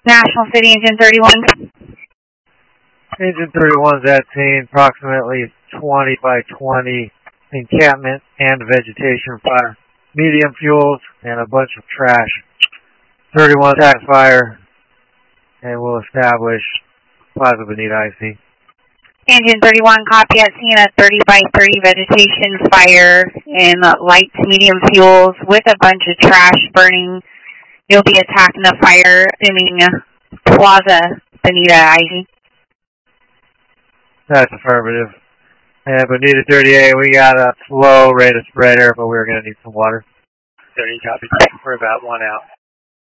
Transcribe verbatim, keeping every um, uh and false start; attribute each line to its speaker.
Speaker 1: National City, Engine thirty-one.
Speaker 2: Engine thirty-one is at scene, approximately twenty by twenty encampment and vegetation fire. Medium fuels and a bunch of trash. thirty-one attack fire, and we'll establish Plaza Bonita I C.
Speaker 1: Engine thirty-one, copy at scene at thirty by thirty vegetation fire and light to medium fuels with a bunch of trash burning. You'll be attacking the fire, assuming Plaza Bonita I C.
Speaker 2: That's affirmative. And Bonita thirty-eight, we got a slow rate of spread here, but we're going to need some water.
Speaker 3: thirty, copy. We're about one out.